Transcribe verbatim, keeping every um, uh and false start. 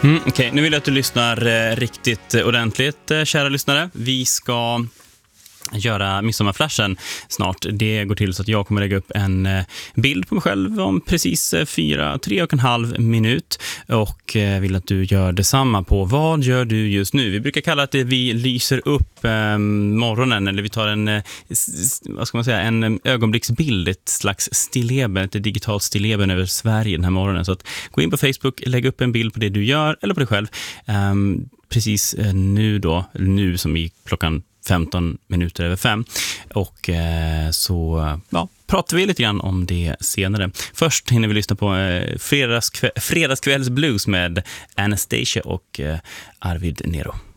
Mm, Okej, okay. Nu vill jag att du lyssnar eh, riktigt ordentligt, eh, kära lyssnare. Vi ska göra midsommarflashen snart. Det går till så att jag kommer lägga upp en eh, bild på mig själv om precis eh, fyra, tre och en halv minut och eh, vill att du gör detsamma på vad gör du just nu. Vi brukar kalla det vi lyser upp eh, morgonen, eller vi tar en eh, vad ska man säga, en ögonblicksbild, ett slags stilleben, ett digitalt stilleben över Sverige den här morgonen. Så att gå in på Facebook, lägg upp en bild på det du gör eller på dig själv. Eh, precis eh, nu då, nu som i klockan femton minuter över fem. Och eh, så ja, pratar vi lite grann om det senare. Först hinner vi lyssna på eh, fredagskväll, fredagskvälls blues med Anastasia och eh, Arvid Nero.